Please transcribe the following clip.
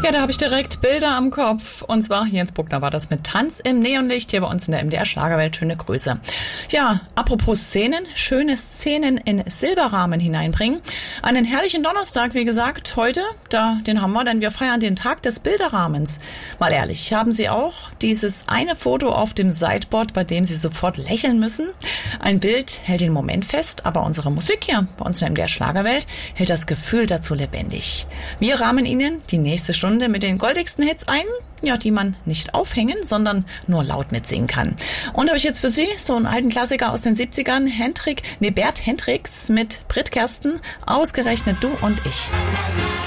Ja, da habe ich direkt Bilder am Kopf. Und zwar Jens Bruckner war das mit Tanz im Neonlicht hier bei uns in der MDR Schlagerwelt. Schöne Grüße. Ja, apropos Szenen, schöne Szenen in Silberrahmen hineinbringen. Einen herrlichen Donnerstag, wie gesagt, heute, den haben wir, denn wir feiern den Tag des Bilderrahmens. Mal ehrlich, haben Sie auch dieses eine Foto auf dem Sideboard, bei dem Sie sofort lächeln müssen? Ein Bild hält den Moment fest, aber unsere Musik hier bei uns in der MDR Schlagerwelt hält das Gefühl dazu lebendig. Wir rahmen Ihnen die nächste Stunde mit den goldigsten Hits ein, ja, die man nicht aufhängen, sondern nur laut mitsingen kann. Und habe ich jetzt für Sie so einen alten Klassiker aus den 70ern, Bert Hendricks mit Brit Kersten, ausgerechnet du und ich.